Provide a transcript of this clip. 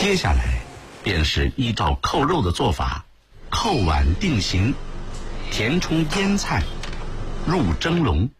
接下来便是依照扣肉的做法，扣碗定型，填充腌菜，入蒸笼。